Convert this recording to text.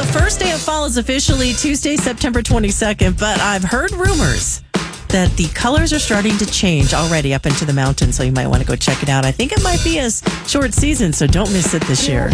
first day of fall is officially Tuesday, September 22nd, but I've heard rumors that the colors are starting to change already up into the mountains, so you might want to go check it out. I think it might be a short season, so don't miss it this year.